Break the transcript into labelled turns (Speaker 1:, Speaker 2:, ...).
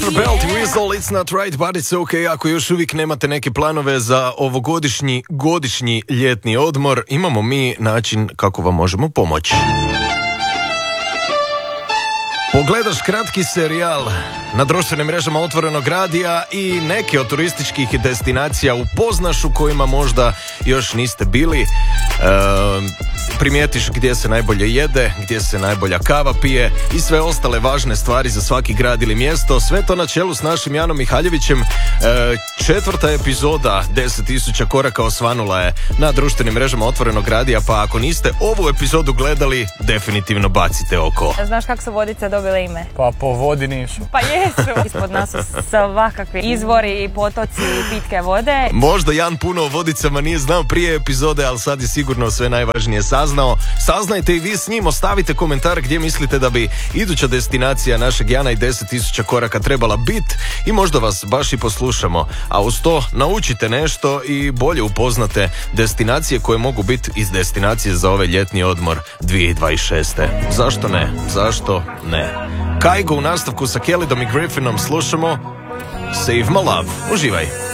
Speaker 1: Mr. Belt, Whistle, It's Not Right, But It's Okay. Ako još uvijek nemate neke planove za godišnji ljetni odmor, imamo mi način kako vam možemo pomoći. Pogledaš kratki serijal na društvenim mrežama Otvorenog radija i neke od turističkih destinacija upoznaš u kojima možda još niste bili. Primijetiš gdje se najbolje jede, gdje se najbolja kava pije i sve ostale važne stvari za svaki grad ili mjesto. Sve to na čelu s našim Janom Mihaljevićem. 4. epizoda 10.000 koraka osvanula je na društvenim mrežama Otvorenog radija, pa ako niste ovu epizodu gledali, definitivno bacite oko.
Speaker 2: Znaš kako su Vodice dobile ime?
Speaker 3: Pa po vodi nisu.
Speaker 2: Pa jesu. Ispod nas su svakakvi izvori i potoci i pitke vode.
Speaker 1: Možda Jan puno o Vodicama nije znao prije epizode, ali sad je sigurno sve najvažnije saznao. Saznajte i vi s njim, ostavite komentar gdje mislite da bi iduća destinacija našeg Jana i 10.000 koraka trebala biti i možda vas baš i poslušamo. A uz to naučite nešto i bolje upoznate destinacije koje mogu biti iz destinacije za ovaj ljetni odmor 2026. Zašto ne? Zašto ne? Kaigo u nastavku sa Kellydom i Griffinom slušamo Save My Love. Uživaj!